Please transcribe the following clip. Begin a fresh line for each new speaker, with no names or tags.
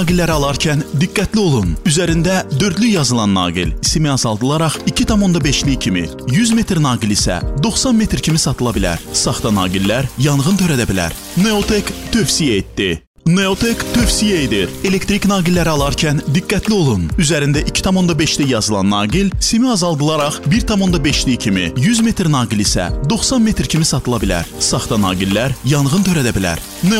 Naqilləri alarkən diqqətli olun. Üzərində dördlü yazılan naqil simi azaldılaraq 2,5'lik kimi, 100 metr naqil isə 90 metr kimi satıla bilər. Saxta naqillər yanğın törədə bilər. Neotek tövsiyə etdi. Neotek tövsiyə edir. Elektrik naqilləri alarkən diqqətli olun. Üzərində 2,5'lik yazılan naqil simi azaldılaraq 1,5'lik kimi, 100 metr naqil isə 90 metr kimi satıla bilər. Saxta naqillər yanğın törədə bilər.